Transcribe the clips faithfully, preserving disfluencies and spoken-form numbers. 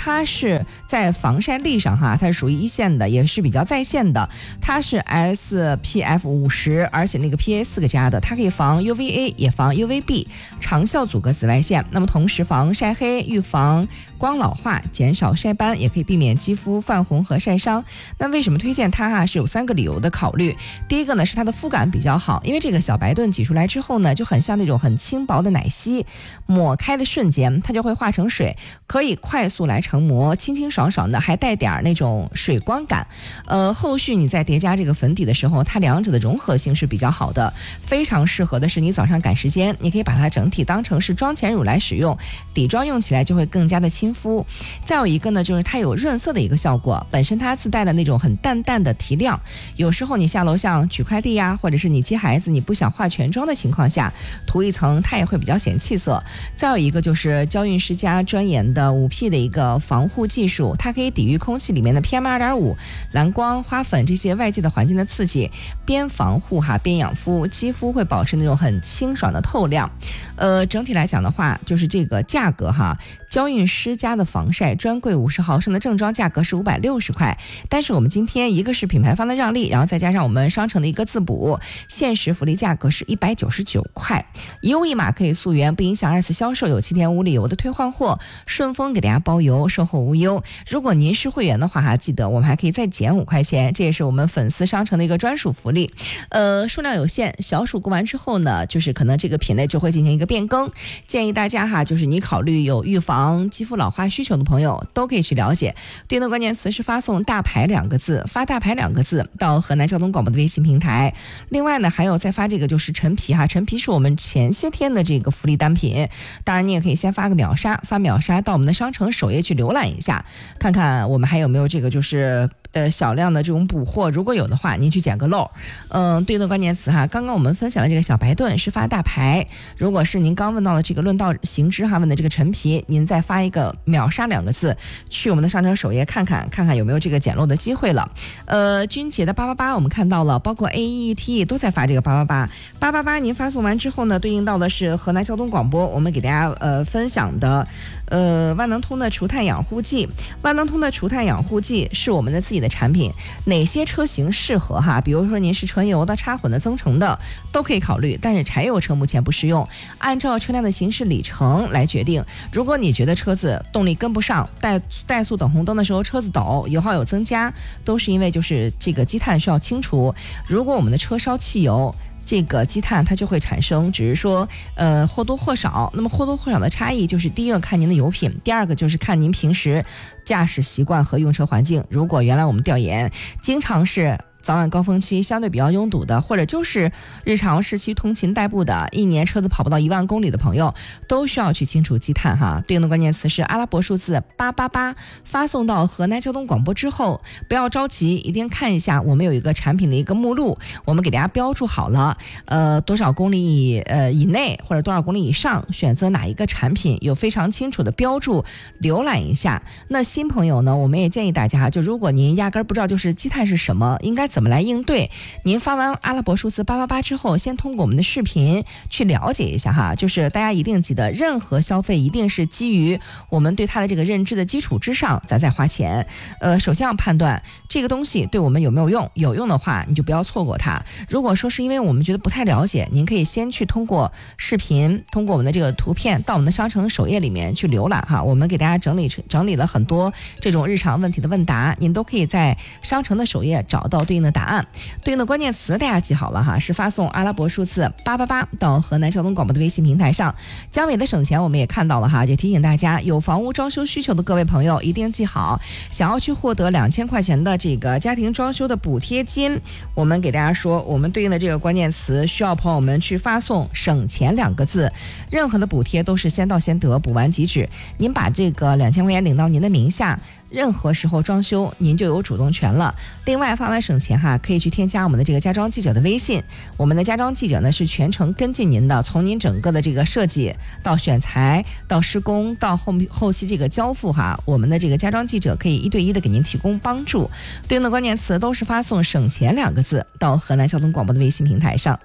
它是在防晒力上哈，它是属于一线的，也是比较在线的。它是 S P F 五十，而且那个 P A 四个加的，它可以防 U V A 也防 U V B， 长效阻隔紫外线。那么同时防晒黑，预防光老化，减少晒斑，也可以避免肌肤泛红和晒伤。那为什么推荐它哈？是有三个理由的考虑。第一个呢是它的肤感比较好，因为这个小白盾挤出来之后呢，就很像那种很轻薄的奶昔，抹开的瞬间它就会化成水，可以快速来成膜，清清爽爽的，还带点那种水光感。呃，后续你在叠加这个粉底的时候，它两者的融合性是比较好的，非常适合的是你早上赶时间，你可以把它整体当成是妆前乳来使用，底妆用起来就会更加的亲肤。再有一个呢，就是它有润色的一个效果，本身它自带的那种很淡淡的提亮，有时候你下楼上取快递呀，或者是你接孩子，你不想化全妆的情况下，涂一层它也会比较显气色。再有一个就是娇韵诗家专研的五 P 的一个防护技术，它可以抵御空气里面的 P M 二点五、蓝光、花粉这些外界的环境的刺激，边防护哈边养肤，肌肤会保持那种很清爽的透亮。呃，整体来讲的话，就是这个价格哈，娇韵诗家的防晒专柜五十毫升的正装价格是五百六十块，但是我们今天一个是品牌方的让利，然后再加上我们商城的一个自补，限时福利价格是一百九十九块，一物一码可以溯源，不影响二次销售，有七天无理由的退换货，顺丰给大家包邮，售后无忧。如果您是会员的话哈，记得我们还可以再减五块钱，这也是我们粉丝商城的一个专属福利。呃，数量有限，小暑过完之后呢，就是可能这个品类就会进行一个变更，建议大家哈，就是你考虑有预防肌肤老化需求的朋友都可以去了解。对应的关键词是发送大牌两个字，发大牌两个字到河南交通广播的微信平台。另外呢，还有再发这个就是陈皮哈，陈皮是我们前些天的这个福利单品，当然你也可以先发个秒杀，发秒杀到我们的商城首页去浏览一下，看看我们还有没有这个就是呃小量的这种补货，如果有的话您去捡个漏。嗯、呃，对应的关键词哈，刚刚我们分享的这个小白盾是发大牌，如果是您刚问到的这个论道行知哈问的这个陈皮，您再发一个秒杀两个字，去我们的商城首页看看看看有没有这个捡漏的机会了。呃，君姐的八八八我们看到了，包括 A E E T 都在发这个八八八八八八，您发送完之后呢，对应到的是河南交通广播我们给大家呃分享的呃万能通的除碳养护剂。万能通的除碳养护剂是我们的自己的产品，哪些车型适合哈？比如说您是纯油的、插混的、增程的都可以考虑，但是柴油车目前不适用，按照车辆的行驶里程来决定。如果你觉得车子动力跟不上，怠怠速等红灯的时候车子抖，油耗有增加，都是因为就是这个积碳需要清除。如果我们的车烧汽油，这个积碳它就会产生，只是说呃或多或少。那么或多或少的差异就是第一个看您的油品，第二个就是看您平时驾驶习惯和用车环境。如果原来我们调研经常是早晚高峰期相对比较拥堵的，或者就是日常市区通勤代步的，一年车子跑不到一万公里的朋友，都需要去清除积碳哈。对应的关键词是阿拉伯数字八八八，发送到河南交通广播之后，不要着急，一定看一下我们有一个产品的一个目录，我们给大家标注好了，呃多少公里以呃以内或者多少公里以上，选择哪一个产品有非常清楚的标注，浏览一下。那新朋友呢，我们也建议大家，就如果您压根不知道就是积碳是什么，应该怎么来应对？您发完阿拉伯数字八八八之后，先通过我们的视频去了解一下哈。就是大家一定记得，任何消费一定是基于我们对它的这个认知的基础之上，咱再花钱。呃，首先要判断这个东西对我们有没有用，有用的话你就不要错过它。如果说是因为我们觉得不太了解，您可以先去通过视频，通过我们的这个图片到我们的商城首页里面去浏览哈。我们给大家整理整理了很多这种日常问题的问答，您都可以在商城的首页找到对应的答案。对应的关键词大家记好了哈，是发送阿拉伯数字八八八到河南交通广播的微信平台上。江伟的省钱我们也看到了哈，也提醒大家，有房屋装修需求的各位朋友一定记好，想要去获得两千块钱的这个家庭装修的补贴金，我们给大家说，我们对应的这个关键词需要朋友们去发送省钱两个字。任何的补贴都是先到先得，补完即止。您把这个两千块钱领到您的名下，任何时候装修您就有主动权了。另外发完省钱哈，可以去添加我们的这个家装记者的微信，我们的家装记者呢是全程跟进您的，从您整个的这个设计到选材到施工到后后期这个交付哈，我们的这个家装记者可以一对一的给您提供帮助。对应的关键词都是发送省钱两个字到河南交通广播的微信平台上。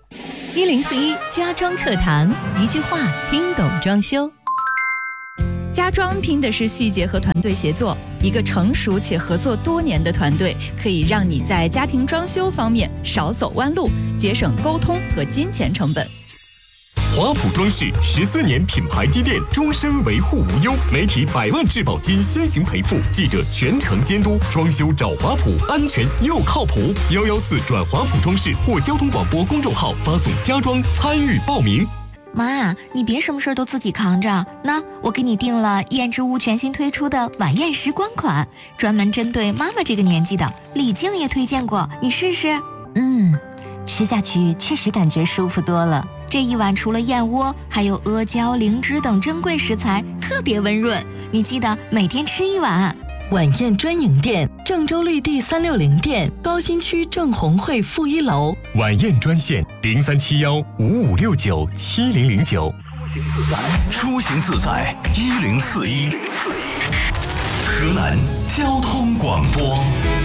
一零四一家装课堂，一句话听懂装修。 家装拼的是细节和团队协作，一个成熟且合作多年的团队，可以让你在家庭装修方面少走弯路，节省沟通和金钱成本。 华普装饰十四年品牌积淀，终身维护无忧，媒体百万质保金先行赔付，记者全程监督，装修找华普，安全又靠谱。幺幺四转华普装饰或交通广播公众号发送家装参与报名。 妈，你别什么事都自己扛着，那我给你订了燕之屋全新推出的晚宴时光款，专门针对妈妈这个年纪的，李静也推荐过，你试试。 嗯，吃下去确实感觉舒服多了。 这一碗除了燕窝，还有阿胶、灵芝等珍贵食材，特别温润。你记得每天吃一碗。 晚宴专营店，郑州绿地三六零店，高新区郑红汇负一楼。 晚宴专线零三七幺五五六九七零零九。 出行自在一零四一，河南交通广播。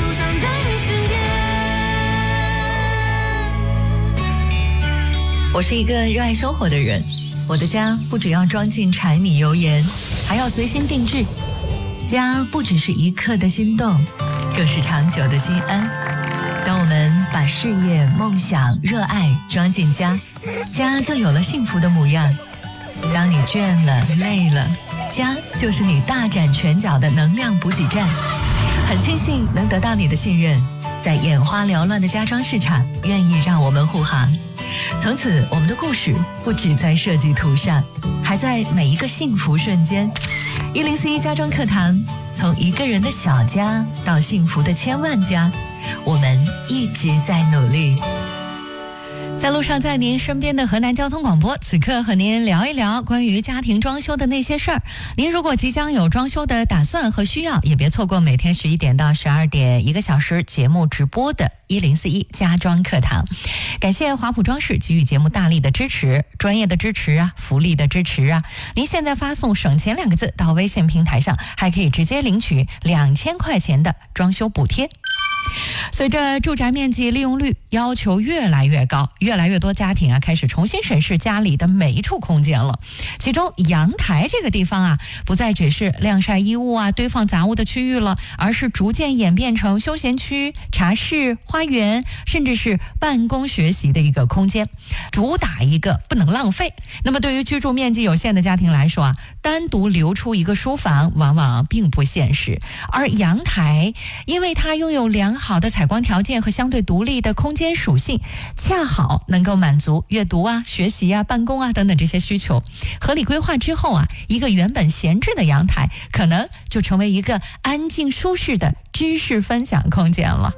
我是一个热爱生活的人，我的家不只要装进柴米油盐，还要随心定制。家不只是一刻的心动，更是长久的心安。当我们把事业、梦想、热爱装进家，家就有了幸福的模样。当你倦了、累了，家就是你大展拳脚的能量补给站。很庆幸能得到你的信任，在眼花缭乱的家装市场，愿意让我们护航。从此，我们的故事不只在设计图上，还在每一个幸福瞬间。一零四一家装课堂，从一个人的小家到幸福的千万家，我们一直在努力。在路上，在您身边的河南交通广播，此刻和您聊一聊关于家庭装修的那些事儿。您如果即将有装修的打算和需要，也别错过每天十一点到十二点一个小时节目直播的一零四一家装课堂。感谢华普装饰给予节目大力的支持，专业的支持啊，福利的支持啊。您现在发送省钱两个字到微信平台上，还可以直接领取两千块钱的装修补贴。随着住宅面积利用率要求越来越高，越来越多家庭啊开始重新审视家里的每一处空间了。其中阳台这个地方啊，不再只是晾晒衣物啊、堆放杂物的区域了，而是逐渐演变成休闲区、茶室、花园，甚至是办公学习的一个空间，主打一个不能浪费。那么对于居住面积有限的家庭来说啊，单独留出一个书房往往并不现实，而阳台因为它拥有良好的采光条件和相对独立的空间属性，恰好能够满足阅读啊、学习啊、办公啊等等这些需求。合理规划之后啊，一个原本闲置的阳台可能就成为一个安静舒适的知识分享空间了。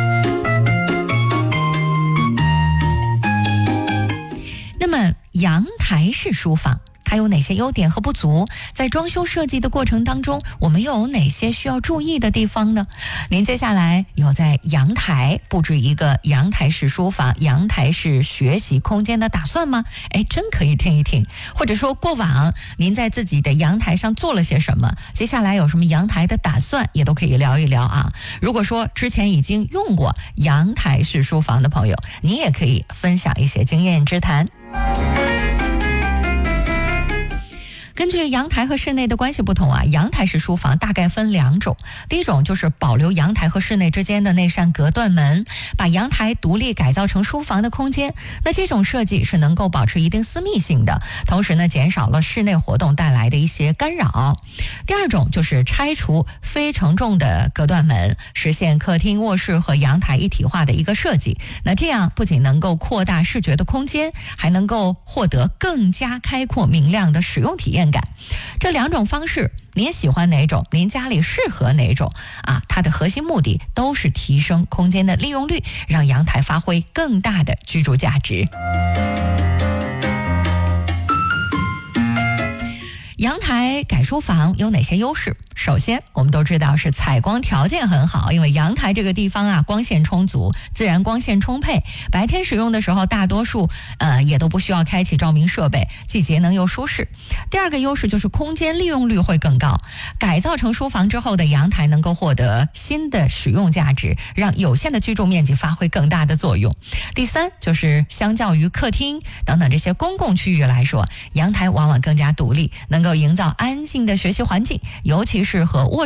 那么阳台式书房它有哪些优点和不足？在装修设计的过程当中，我们又有哪些需要注意的地方呢？您接下来有在阳台布置一个阳台式书房、阳台式学习空间的打算吗？哎，真可以听一听。或者说过往您在自己的阳台上做了些什么？接下来有什么阳台的打算，也都可以聊一聊啊。如果说之前已经用过阳台式书房的朋友，你也可以分享一些经验之谈。根据阳台和室内的关系不同啊，阳台式书房大概分两种。第一种就是保留阳台和室内之间的那扇隔断门，把阳台独立改造成书房的空间。那这种设计是能够保持一定私密性的，同时呢，减少了室内活动带来的一些干扰。第二种就是拆除非承重的隔断门，实现客厅、卧室和阳台一体化的一个设计。那这样不仅能够扩大视觉的空间，还能够获得更加开阔明亮的使用体验感。这两种方式您喜欢哪种，您家里适合哪种啊？它的核心目的都是提升空间的利用率，让阳台发挥更大的居住价值。阳台改书房有哪些优势？首先我们都知道是采光条件很好，因为阳台这个地方啊，光线充足，自然光线充沛，白天使用的时候大多数呃也都不需要开启照明设备，既节能又舒适。第二个优势就是空间利用率会更高，改造成书房之后的阳台能够获得新的使用价值，让有限的居住面积发挥更大的作用。第三就是相较于客厅等等这些公共区域来说，阳台往往更加独立，能够够营造安静的学习环境，尤其是和卧